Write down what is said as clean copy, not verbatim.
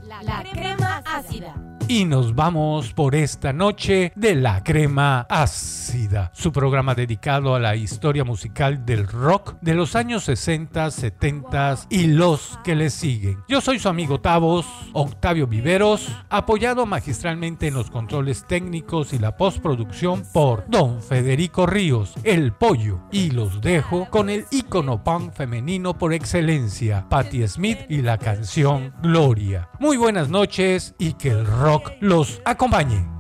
La crema ácida. Y nos vamos por esta noche de La Crema Ácida, su programa dedicado a la historia musical del rock de los años 60, 70 y los que le siguen. Yo soy su amigo Tavos, Octavio Viveros, apoyado magistralmente en los controles técnicos y la postproducción por Don Federico Ríos, el Pollo. Y los dejo con el ícono punk femenino por excelencia, Patti Smith y la canción Gloria. Muy buenas noches y que el rock los acompañe.